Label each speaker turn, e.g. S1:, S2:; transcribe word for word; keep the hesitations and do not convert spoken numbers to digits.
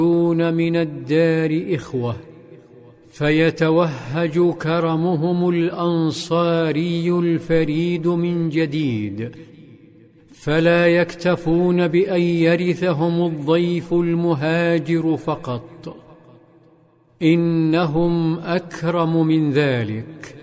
S1: من الدار إخوة، فيتوهج كرمهم الأنصاري الفريد من جديد، فلا يكتفون بأن يرثهم الضيف المهاجر فقط، إنهم أكرم من ذلك،